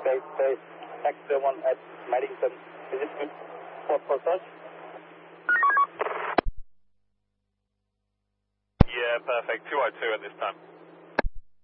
base space, taxi 1 at Maddington. Is it good for touch? Yeah, perfect. 202 at this time.